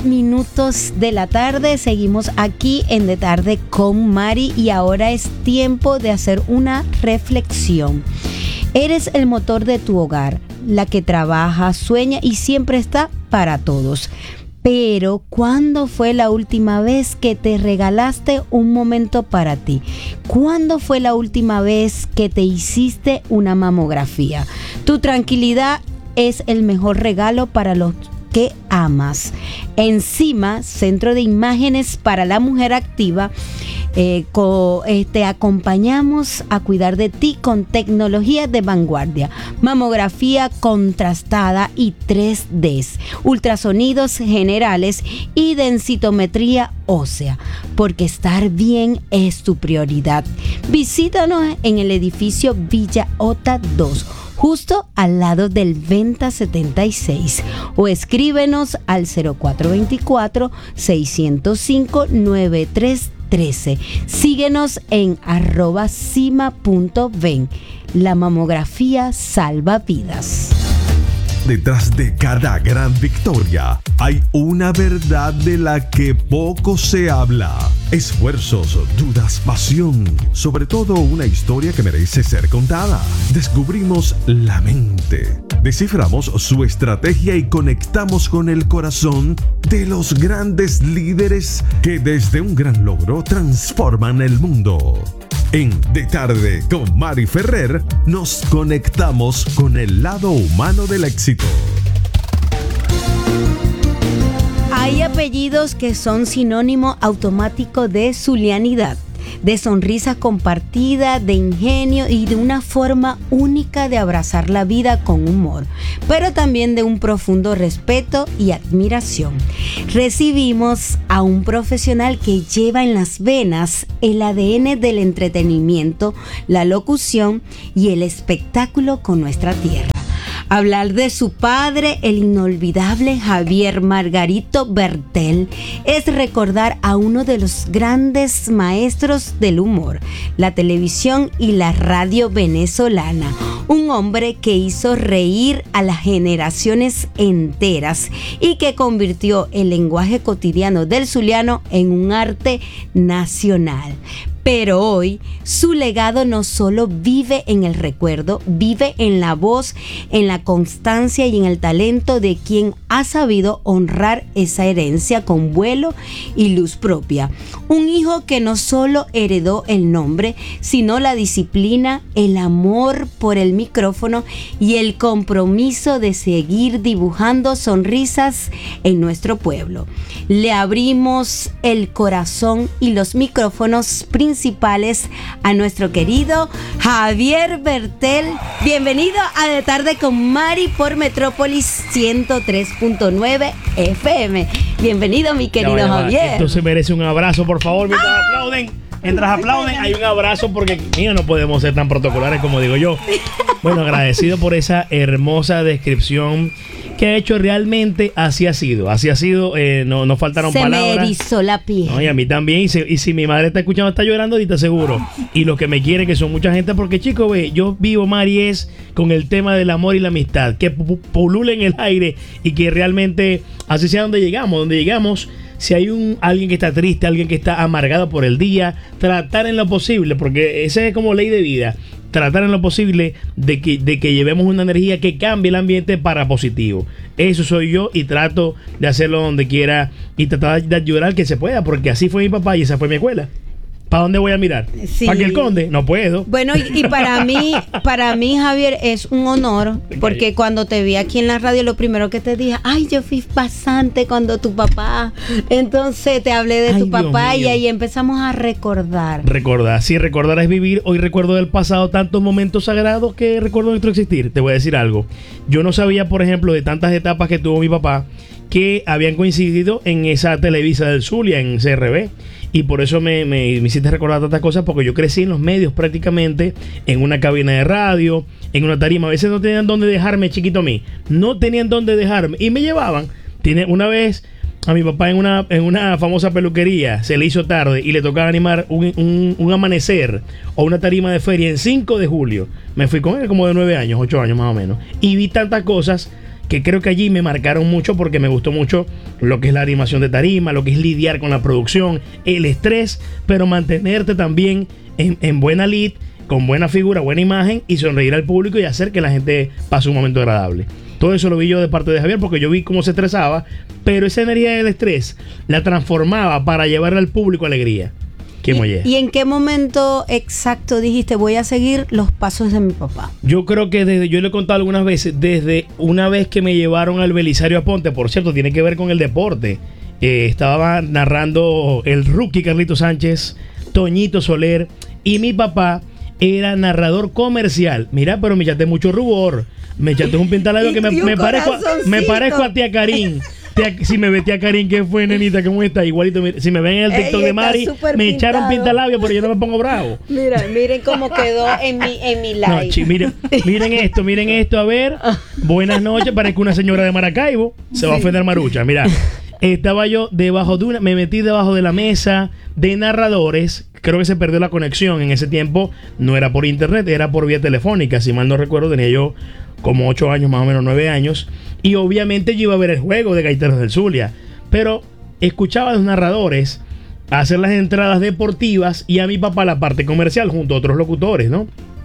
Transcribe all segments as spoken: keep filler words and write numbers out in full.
minutos de la tarde. Seguimos aquí en De Tarde con Mari y ahora es tiempo de hacer una reflexión. Eres el motor de tu hogar, la que trabaja, sueña y siempre está para todos. Pero, ¿cuándo fue la última vez que te regalaste un momento para ti? ¿Cuándo fue la última vez que te hiciste una mamografía? Tu tranquilidad es el mejor regalo para los que amas. Encima, Centro de Imágenes para la Mujer Activa, eh, co, eh, te acompañamos a cuidar de ti con tecnología de vanguardia, mamografía contrastada y tres D, ultrasonidos generales y densitometría ósea, porque estar bien es tu prioridad. Visítanos en el edificio Villa Ota dos, justo al lado del Venta setenta y seis, o escríbenos al cero cuatro dos cuatro, seis cero cinco, nueve tres uno tres. Síguenos en arroba cima punto ven. La mamografía salva vidas. Detrás de cada gran victoria hay una verdad de la que poco se habla. Esfuerzos, dudas, pasión, sobre todo una historia que merece ser contada. Descubrimos la mente, desciframos su estrategia y conectamos con el corazón de los grandes líderes que desde un gran logro transforman el mundo. En De Tarde con Mari Ferrer nos conectamos con el lado humano del éxito. Hay apellidos que son sinónimo automático de zulianidad, de sonrisa compartida, de ingenio y de una forma única de abrazar la vida con humor, pero también de un profundo respeto y admiración. Recibimos a un profesional que lleva en las venas el A D N del entretenimiento, la locución y el espectáculo con nuestra tierra. Hablar de su padre, el inolvidable Javier Margarito Bertel, es recordar a uno de los grandes maestros del humor, la televisión y la radio venezolana. Un hombre que hizo reír a las generaciones enteras y que convirtió el lenguaje cotidiano del zuliano en un arte nacional. Pero hoy su legado no solo vive en el recuerdo, vive en la voz, en la constancia y en el talento de quien ha sabido honrar esa herencia con vuelo y luz propia. Un hijo que no solo heredó el nombre, sino la disciplina, el amor por el micrófono y el compromiso de seguir dibujando sonrisas en nuestro pueblo. Le abrimos el corazón y los micrófonos principales principales a nuestro querido Javier Bertel. Bienvenido a De Tarde con Mari por Metrópolis ciento tres punto nueve F M. Bienvenido, mi querido ya, ya, Javier. Esto se merece un abrazo, por favor, mientras ¡ah! aplauden. Mientras aplauden, hay un abrazo porque, mira, no podemos ser tan protocolares como digo yo. Bueno, agradecido por esa hermosa descripción que ha hecho. Realmente así ha sido, así ha sido, eh, no, no faltaron se palabras. Se me erizó la piel. No, y a mí también, y, se, y si mi madre está escuchando, está llorando, y te aseguro. Y los que me quieren, que son mucha gente, porque chico, ve, yo vivo, Mari, es con el tema del amor y la amistad, que pulule en el aire y que realmente así sea donde llegamos, donde llegamos. Si hay un alguien que está triste, alguien que está amargado por el día, tratar en lo posible, porque esa es como ley de vida, tratar en lo posible de que, de que llevemos una energía que cambie el ambiente para positivo. Eso soy yo y trato de hacerlo donde quiera y tratar de ayudar al que se pueda, porque así fue mi papá y esa fue mi escuela. ¿Para dónde voy a mirar? Sí. ¿Para que el conde? No puedo. Bueno, y, y para mí, para mí, Javier, es un honor, porque cuando te vi aquí en la radio, lo primero que te dije, ay, yo fui pasante cuando tu papá, entonces te hablé de ay, tu papá y ahí empezamos a recordar. Recordar, sí, recordar es vivir. Hoy recuerdo del pasado tantos momentos sagrados que recuerdo nuestro existir. Te voy a decir algo. Yo no sabía, por ejemplo, de tantas etapas que tuvo mi papá, que habían coincidido en esa Televisa del Zulia, en C R B. Y por eso me, me, me hiciste recordar tantas cosas, porque yo crecí en los medios prácticamente, en una cabina de radio, en una tarima. A veces no tenían dónde dejarme, chiquito a mí. No tenían dónde dejarme. Y me llevaban. Tiene, una vez a mi papá en una, en una famosa peluquería, se le hizo tarde y le tocaba animar un, un, un amanecer o una tarima de feria en cinco de julio. Me fui con él como de nueve años, ocho años más o menos. Y vi tantas cosas que creo que allí me marcaron mucho porque me gustó mucho lo que es la animación de tarima, lo que es lidiar con la producción, el estrés, pero mantenerte también en, en buena lid, con buena figura, buena imagen y sonreír al público y hacer que la gente pase un momento agradable. Todo eso lo vi yo de parte de Javier porque yo vi cómo se estresaba, pero esa energía del estrés la transformaba para llevarle al público alegría. ¿Qué ¿Y, ¿Y en qué momento exacto dijiste voy a seguir los pasos de mi papá? Yo creo que desde, yo le he contado algunas veces, desde una vez que me llevaron al Belisario Aponte, por cierto, tiene que ver con el deporte. Eh, estaba narrando el rookie Carlito Sánchez, Toñito Soler, y mi papá era narrador comercial. Mira, pero me echaste mucho rubor. Me echaste un pintalabio que me, me, parezco, me parezco a tía Karin. Tía, si me ve tía Karin, ¿qué fue, nenita? ¿Cómo está? Igualito. Si me ven en el TikTok Ey, de Mari, me echaron pintalabio, pero yo no me pongo bravo. Mira, miren cómo quedó en mi, en mi live. No, chi, miren, miren esto, miren esto. A ver, buenas noches. Parezco una señora de Maracaibo. Se va sí. a ofender Marucha. Mira, estaba yo debajo de una, me metí debajo de la mesa de narradores. Creo que se perdió la conexión. En ese tiempo no era por internet, era por vía telefónica. Si mal no recuerdo, tenía yo como ocho años, más o menos nueve años. Y obviamente yo iba a ver el juego de Gaiteros del Zulia. Pero escuchaba a los narradores hacer las entradas deportivas y a mi papá la parte comercial junto a otros locutores, ¿no?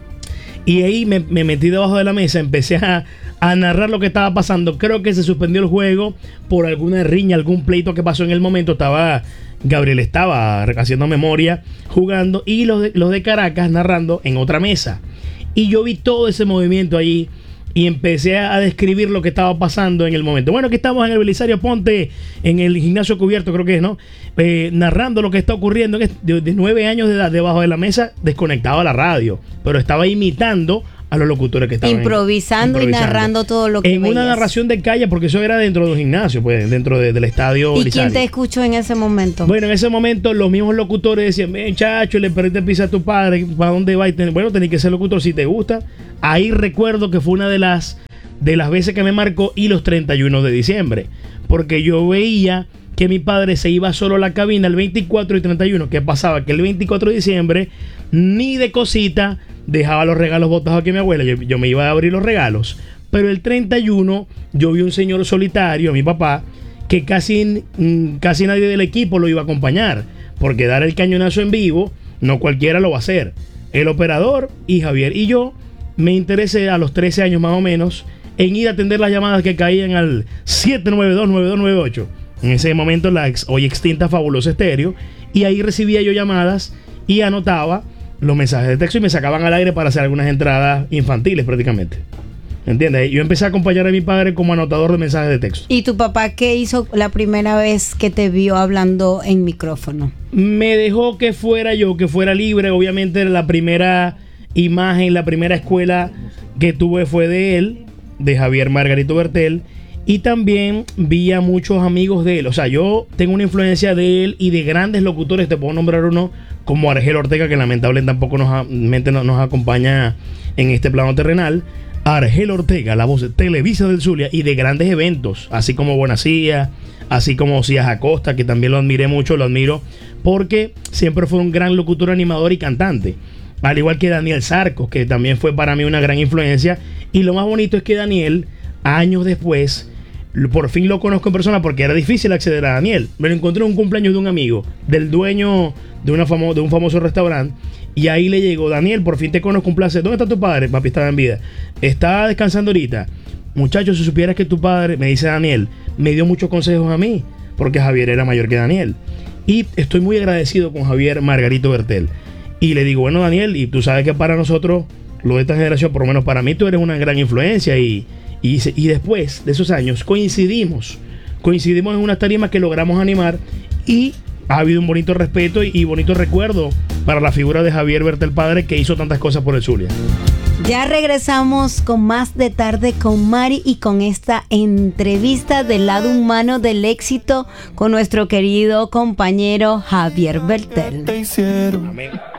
Y ahí me, me metí debajo de la mesa, empecé a, a narrar lo que estaba pasando. Creo que se suspendió el juego por alguna riña, algún pleito que pasó en el momento. Estaba Gabriel estaba haciendo memoria, jugando, y los de, los de Caracas narrando en otra mesa. Y yo vi todo ese movimiento allí y empecé a describir lo que estaba pasando en el momento. Bueno, aquí estamos en el Belisario Aponte, en el gimnasio cubierto, creo que es, ¿no? Eh, narrando lo que está ocurriendo. De, de nueve años de edad, debajo de la mesa, desconectaba la radio, pero estaba imitando a los locutores que estaban improvisando, en, improvisando y narrando todo lo que en veías. Una narración de calle, porque eso era dentro de un gimnasio, pues dentro de, del estadio ¿Y Belisario. quién te escuchó en ese momento? Bueno, en ese momento los mismos locutores decían, ven chacho, le perdiste pizza a tu padre, ¿para dónde va? Bueno, tenés que ser locutor si te gusta. Ahí recuerdo que fue una de las de las veces que me marcó, y los treinta y uno de diciembre, porque yo veía que mi padre se iba solo a la cabina el veinticuatro y treinta y uno. ¿Qué pasaba? Que el veinticuatro de diciembre ni de cosita dejaba los regalos botados aquí a mi abuela. Yo, yo me iba a abrir los regalos. Pero el treinta y uno yo vi un señor solitario, mi papá, que casi, casi nadie del equipo lo iba a acompañar, porque dar el cañonazo en vivo no cualquiera lo va a hacer. El operador y Javier y yo me interesé a los trece años más o menos en ir a atender las llamadas que caían al siete nueve dos, nueve dos nueve ocho. En ese momento la ex, hoy extinta Fabulosa Estéreo, y ahí recibía yo llamadas y anotaba los mensajes de texto y me sacaban al aire para hacer algunas entradas infantiles prácticamente. ¿Entiendes? Yo empecé a acompañar a mi padre como anotador de mensajes de texto. ¿Y tu papá qué hizo la primera vez que te vio hablando en micrófono? Me dejó que fuera yo, que fuera libre. Obviamente la primera imagen, la primera escuela que tuve fue de él, de Javier Margarito Bertel. Y también vi a muchos amigos de él. O sea, yo tengo una influencia de él y de grandes locutores. Te puedo nombrar uno como Argel Ortega, que lamentablemente tampoco nos, nos, nos acompaña en este plano terrenal. Argel Ortega, la voz de Televisa del Zulia, y de grandes eventos, así como Bonacía, así como Cías Acosta, que también lo admiré mucho, lo admiro, porque siempre fue un gran locutor, animador y cantante. Al igual que Daniel Sarcos, que también fue para mí una gran influencia. Y lo más bonito es que Daniel, años después, por fin lo conozco en persona, porque era difícil acceder a Daniel. Me lo encontré en un cumpleaños de un amigo, del dueño de, una famo- de un famoso restaurante. Y ahí le llegó: Daniel, por fin te conozco, un placer. ¿Dónde está tu padre? Papi estaba en vida. Está descansando ahorita. Muchachos, si supieras que tu padre, me dice Daniel, me dio muchos consejos a mí, porque Javier era mayor que Daniel. Y estoy muy agradecido con Javier Margarito Bertel. Y le digo, bueno, Daniel, y tú sabes que para nosotros, los de esta generación, por lo menos para mí, tú eres una gran influencia. Y, y, y después de esos años coincidimos. Coincidimos en unas tarimas que logramos animar, y ha habido un bonito respeto y, y bonito recuerdo para la figura de Javier Bertel padre, que hizo tantas cosas por el Zulia. Ya regresamos con más de Tarde con Mari y con esta entrevista del lado humano del éxito con nuestro querido compañero Javier Bertel. Amén.